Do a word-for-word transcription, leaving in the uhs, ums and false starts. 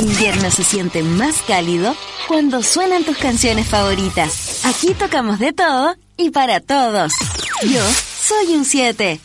invierno se siente más cálido cuando suenan tus canciones favoritas. Aquí tocamos de todo y para todos. Yo soy un siete.